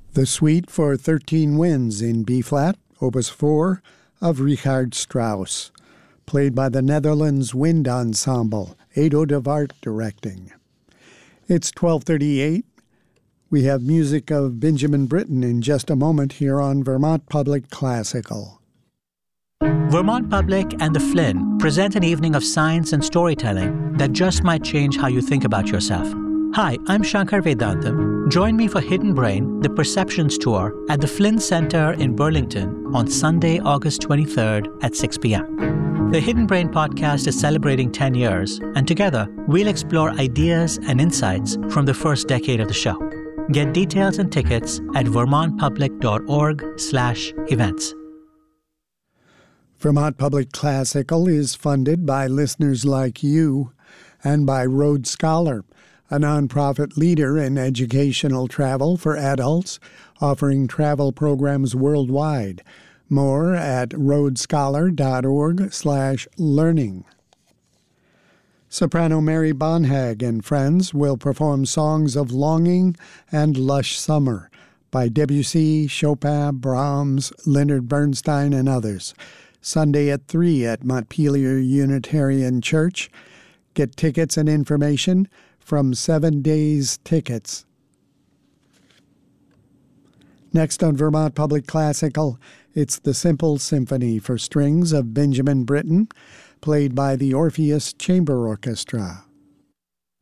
The Suite for 13 Winds in B-flat, Opus 4, of Richard Strauss, played by the Netherlands Wind Ensemble, Edo de Waart directing. It's 12:38. We have music of Benjamin Britten in just a moment here on Vermont Public Classical. Vermont Public and the Flynn present an evening of science and storytelling that just might change how you think about yourself. Hi, I'm Shankar Vedantam. Join me for Hidden Brain, the Perceptions Tour at the Flynn Center in Burlington on Sunday, August 23rd at 6 p.m. The Hidden Brain podcast is celebrating 10 years, and together we'll explore ideas and insights from the first decade of the show. Get details and tickets at vermontpublic.org/events. Vermont Public Classical is funded by listeners like you and by Rhodes Scholar, a nonprofit leader in educational travel for adults, offering travel programs worldwide. More at rhodescholar.org/learning. Soprano Mary Bonhag and friends will perform songs of longing and lush summer by Debussy, Chopin, Brahms, Leonard Bernstein, and others. Sunday at 3 at Montpelier Unitarian Church. Get tickets and information from 7 Days Tickets. Next on Vermont Public Classical, it's the Simple Symphony for Strings of Benjamin Britten, played by the Orpheus Chamber Orchestra.